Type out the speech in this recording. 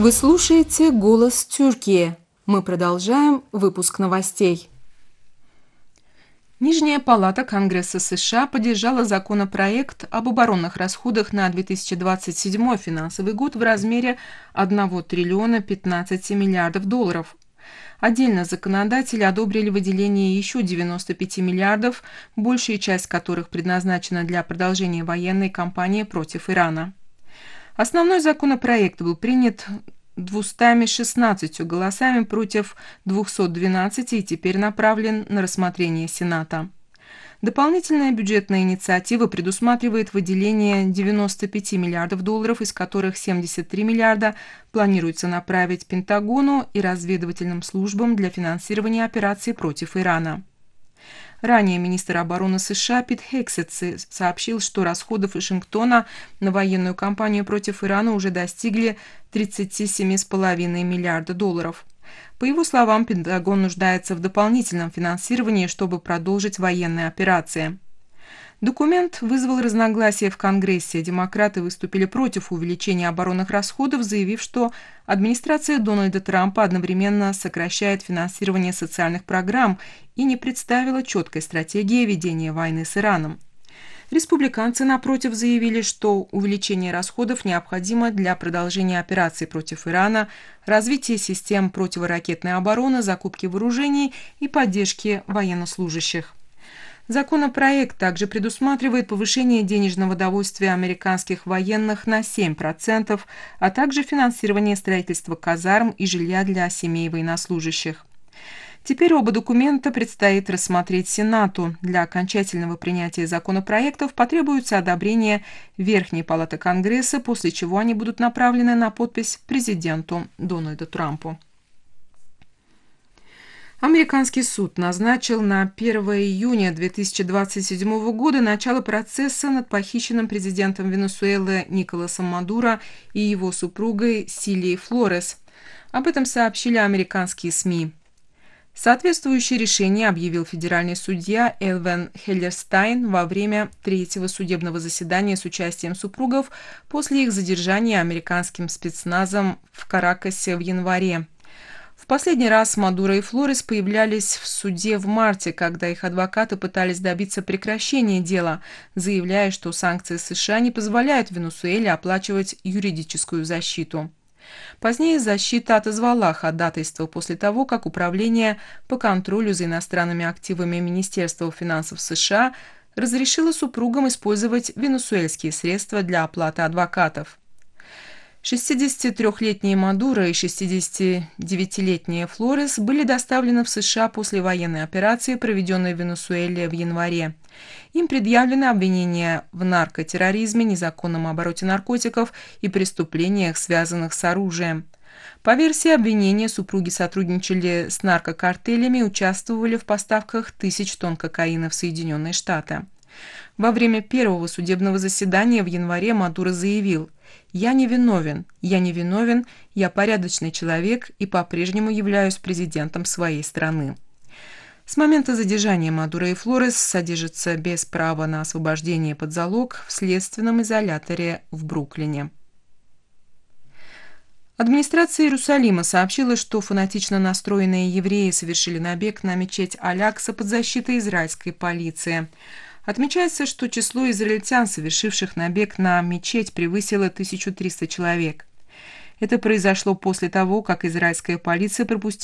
Вы слушаете «Голос Тюркии». Мы продолжаем выпуск новостей. Нижняя палата Конгресса США поддержала законопроект об оборонных расходах на 2027 финансовый год в размере 1 триллиона 15 миллиардов долларов. Отдельно законодатели одобрили выделение еще 95 миллиардов, большая часть которых предназначена для продолжения военной кампании против Ирана. Основной законопроект был принят 216 голосами против 212 и теперь направлен на рассмотрение Сената. Дополнительная бюджетная инициатива предусматривает выделение 95 миллиардов долларов, из которых 73 миллиарда планируется направить Пентагону и разведывательным службам для финансирования операций против Ирана. Ранее министр обороны США Пит Хексет сообщил, что расходы Вашингтона на военную кампанию против Ирана уже достигли 37,5 миллиарда долларов. По его словам, Пентагон нуждается в дополнительном финансировании, чтобы продолжить военные операции. Документ вызвал разногласия в Конгрессе. Демократы выступили против увеличения оборонных расходов, заявив, что администрация Дональда Трампа одновременно сокращает финансирование социальных программ и не представила четкой стратегии ведения войны с Ираном. Республиканцы, напротив, заявили, что увеличение расходов необходимо для продолжения операций против Ирана, развития систем противоракетной обороны, закупки вооружений и поддержки военнослужащих. Законопроект также предусматривает повышение денежного довольствия американских военных на 7%, а также финансирование строительства казарм и жилья для семей военнослужащих. Теперь оба документа предстоит рассмотреть Сенату. Для окончательного принятия законопроектов потребуется одобрение Верхней палаты Конгресса, после чего они будут направлены на подпись президенту Дональду Трампу. Американский суд назначил на 1 июня 2027 года начало процесса над похищенным президентом Венесуэлы Николасом Мадуро и его супругой Сильей Флорес. Об этом сообщили американские СМИ. Соответствующее решение объявил федеральный судья Элвен Хеллерстайн во время третьего судебного заседания с участием супругов после их задержания американским спецназом в Каракасе в январе. В последний раз Мадуро и Флорес появлялись в суде в марте, когда их адвокаты пытались добиться прекращения дела, заявляя, что санкции США не позволяют Венесуэле оплачивать юридическую защиту. Позднее защита отозвала ходатайство после того, как Управление по контролю за иностранными активами Министерства финансов США разрешило супругам использовать венесуэльские средства для оплаты адвокатов. 63-летний Мадуро и 69-летняя Флорес были доставлены в США после военной операции, проведенной в Венесуэле в январе. Им предъявлены обвинения в наркотерроризме, незаконном обороте наркотиков и преступлениях, связанных с оружием. По версии обвинения, супруги сотрудничали с наркокартелями и участвовали в поставках тысяч тонн кокаина в Соединенные Штаты. Во время первого судебного заседания в январе Мадуро заявил: я не виновен, я порядочный человек и по-прежнему являюсь президентом своей страны». С момента задержания Мадуро и Флорес содержатся без права на освобождение под залог в следственном изоляторе в Бруклине. Администрация Иерусалима сообщила, что фанатично настроенные евреи совершили набег на мечеть Аль-Акса под защитой израильской полиции. Отмечается, что число израильтян, совершивших набег на мечеть, превысило 1300 человек. Это произошло после того, как израильская полиция пропустила